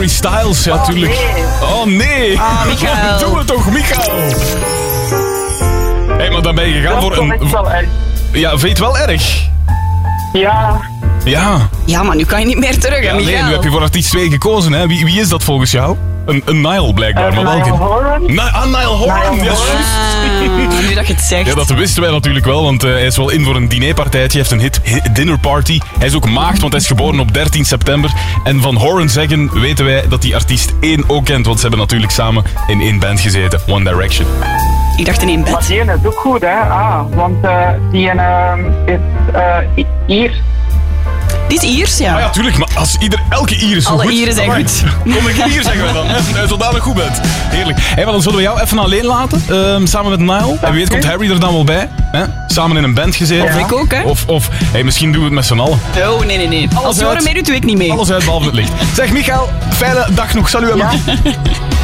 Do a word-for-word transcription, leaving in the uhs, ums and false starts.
Harry Styles, ja, Oh, tuurlijk. nee. Oh nee. Ah, Michael. Doe het toch, Michael. Hé, hey, maar dan ben je gegaan Dat voor is toch een... echt wel erg. Ja, vind je het wel erg? Ja, Ja. Ja, maar nu kan je niet meer terug, hè, Ja, nee, Michael. nu heb je voor artiest twee gekozen, hè. Wie, wie is dat volgens jou? Een, een Nile, blijkbaar. uh, maar Niall welke? Horan. Na, ah, Nile Horan. Niall Ja, Horan. juist. Ah, nu dat je het zegt. Ja, dat wisten wij natuurlijk wel, want uh, hij is wel in voor een dinerpartijtje. Hij heeft een hit, hit dinner party. Hij is ook maagd, want hij is geboren op dertien september. En van Horan zeggen weten wij dat die artiest één ook kent, want ze hebben natuurlijk samen in één band gezeten, One Direction. Ik dacht in één Maar bed. die is ook goed, hè. Ah, want uh, die uh, is uh, hier. Die is Iers, ja. Ah ja, tuurlijk, maar als ieder, elke Ier is zo Alle goed. Ieren zijn Amai. goed. Kom ik hier, zeggen we dan. Hè? Als je zodanig goed bent. Heerlijk. Hey, maar dan zullen we jou even alleen laten, um, samen met Nile. En wie weet komt Harry er dan wel bij. Hè? Samen in een band gezeten. Of ik ook, hè. Of, of hey, misschien doen we het met z'n allen. Oh, nee, nee, nee. Als uit. Joren meedoet, doe ik niet mee. Alles uit behalve het licht. Zeg, Michael, fijne dag nog. Salut, Emma. Ja.